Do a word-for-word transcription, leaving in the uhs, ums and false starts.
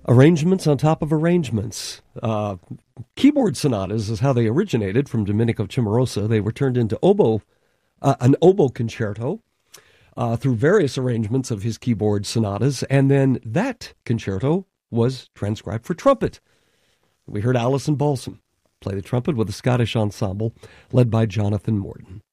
arrangements on top of arrangements. Uh, keyboard sonatas is how they originated from Domenico Cimarosa. They were turned into oboe, uh, an oboe concerto uh, through various arrangements of his keyboard sonatas, and then that concerto was transcribed for trumpet. We heard Alison Balsom play the trumpet with a Scottish ensemble led by Jonathan Morton.